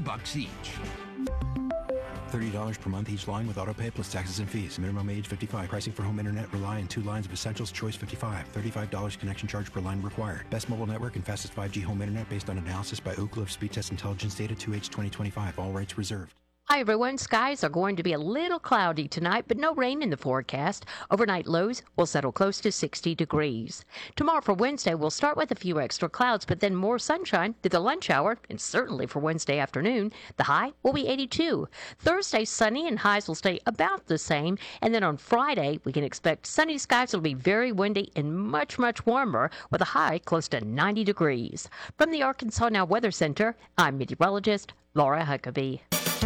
$10 each. $30 per month each line with autopay plus taxes and fees. Minimum age 55. Pricing for home internet rely on 2 lines of Essentials. Choice 55. $35 connection charge per line required. Best mobile network and fastest 5G home internet based on analysis by Ookla of Speed Test Intelligence data 2H 2025. All rights reserved. Hi, everyone. Skies are going to be a little cloudy tonight, but no rain in the forecast. Overnight lows will settle close to 60 degrees. Tomorrow for Wednesday, we'll start with a few extra clouds, but then more sunshine through the lunch hour, and certainly for Wednesday afternoon. The high will be 82. Thursday, sunny, and highs will stay about the same. And then on Friday, we can expect sunny skies. It'll be very windy and much, much warmer, with a high close to 90 degrees. From the Arkansas Now Weather Center, I'm meteorologist Laura Huckabee.